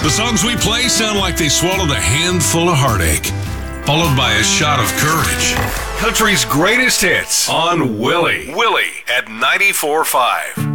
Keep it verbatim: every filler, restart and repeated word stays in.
The songs we play sound like they swallowed a handful of heartache, followed by a shot of courage. Country's greatest hits on Willie. Willie at ninety-four point five.